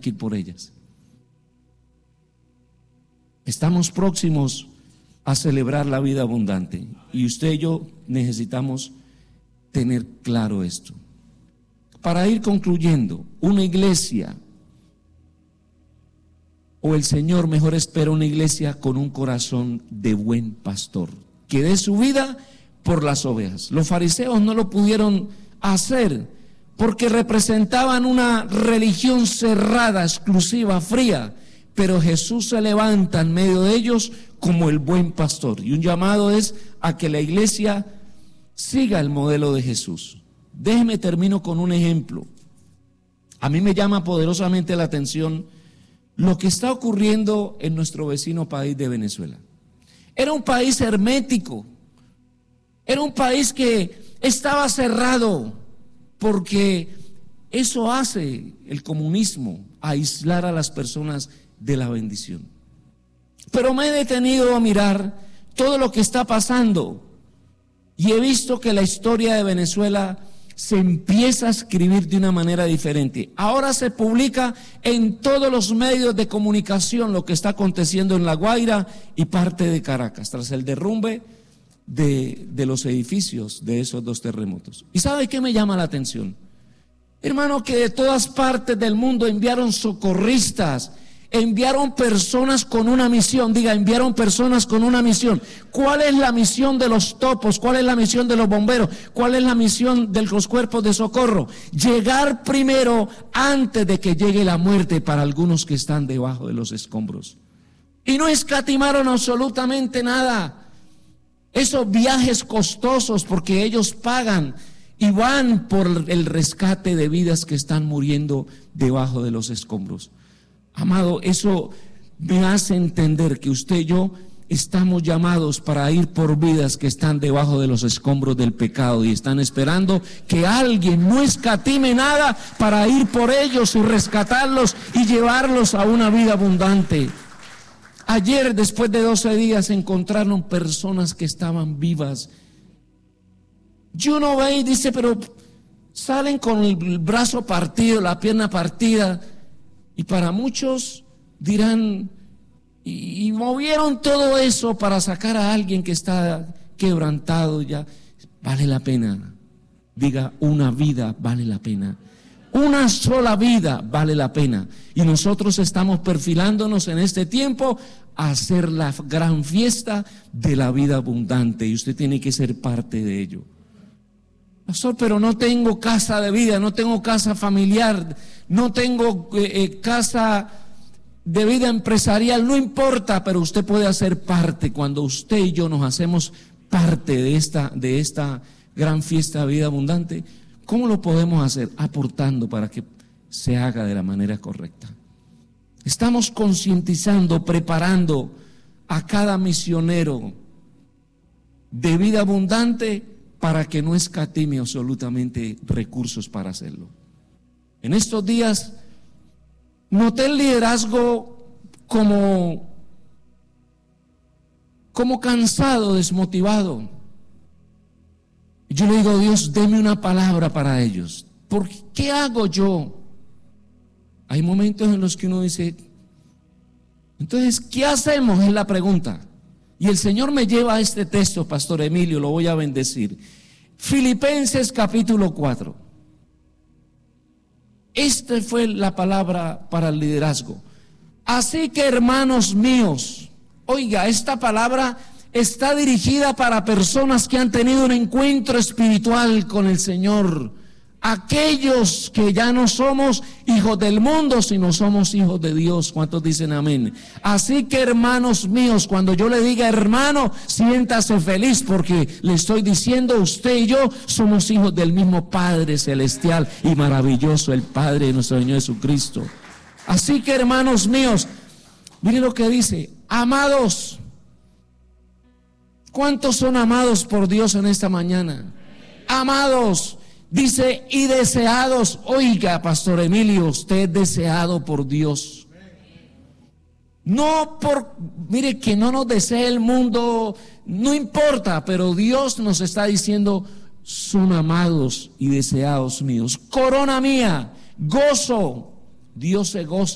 que ir por ellas. Estamos próximos a celebrar la vida abundante y usted y yo necesitamos tener claro esto. Para ir concluyendo, una iglesia, o el Señor mejor espera una iglesia con un corazón de buen pastor, que dé su vida por las ovejas. Los fariseos no lo pudieron hacer porque representaban una religión cerrada, exclusiva, fría, pero Jesús se levanta en medio de ellos como el buen pastor, y un llamado es a que la iglesia siga el modelo de Jesús. Déjeme termino con un ejemplo. A mí me llama poderosamente la atención lo que está ocurriendo en nuestro vecino país de Venezuela. Era un país hermético, era un país que estaba cerrado, porque eso hace el comunismo, aislar a las personas de la bendición. Pero me he detenido a mirar todo lo que está pasando y he visto que la historia de Venezuela se empieza a escribir de una manera diferente. Ahora se publica en todos los medios de comunicación lo que está aconteciendo en La Guaira y parte de Caracas, tras el derrumbe de los edificios de esos dos terremotos. ¿Y sabe qué me llama la atención? Hermano, que de todas partes del mundo enviaron socorristas, enviaron personas con una misión. Diga, enviaron personas con una misión. ¿Cuál es la misión de los topos? ¿Cuál es la misión de los bomberos? ¿Cuál es la misión de los cuerpos de socorro? Llegar primero antes de que llegue la muerte para algunos que están debajo de los escombros. Y no escatimaron absolutamente nada. Esos viajes costosos, porque ellos pagan y van por el rescate de vidas que están muriendo debajo de los escombros. Amado, eso me hace entender que usted y yo estamos llamados para ir por vidas que están debajo de los escombros del pecado y están esperando que alguien no escatime nada para ir por ellos y rescatarlos y llevarlos a una vida abundante. Ayer, después de 12 días, encontraron personas que estaban vivas. Y uno ve y dice, pero salen con el brazo partido, la pierna partida. Y para muchos dirán, y movieron todo eso para sacar a alguien que está quebrantado ya. Vale la pena. Diga, una vida vale la pena. Una sola vida vale la pena. Y nosotros estamos perfilándonos en este tiempo a hacer la gran fiesta de la vida abundante. Y usted tiene que ser parte de ello. Pastor, pero no tengo casa de vida, no tengo casa familiar, no tengo casa de vida empresarial. No importa, pero usted puede hacer parte. Cuando usted y yo nos hacemos parte de esta gran fiesta de vida abundante, ¿cómo lo podemos hacer? Aportando para que se haga de la manera correcta. Estamos concientizando, preparando a cada misionero de vida abundante para que no escatime absolutamente recursos para hacerlo. En estos días noté el liderazgo como cansado, desmotivado. Yo le digo, Dios, deme una palabra para ellos. ¿Por qué hago yo? Hay momentos en los que uno dice, entonces, ¿qué hacemos? Es la pregunta. Y el Señor me lleva a este texto, Pastor Emilio, lo voy a bendecir. Filipenses capítulo 4. Esta fue la palabra para el liderazgo. Así que, hermanos míos, oiga, esta palabra está dirigida para personas que han tenido un encuentro espiritual con el Señor. Aquellos que ya no somos hijos del mundo, sino somos hijos de Dios. ¿Cuántos dicen amén? Así que, hermanos míos, cuando yo le diga hermano, siéntase feliz, porque le estoy diciendo, usted y yo somos hijos del mismo Padre celestial y maravilloso, el Padre de nuestro Señor Jesucristo. Así que, hermanos míos, miren lo que dice, amados. ¿Cuántos son amados por Dios en esta mañana? Amados. Dice, y deseados. Oiga, Pastor Emilio, usted es deseado por Dios. No mire, que no nos desee el mundo, no importa, pero Dios nos está diciendo, son amados y deseados míos. Corona mía, gozo. Dios se goza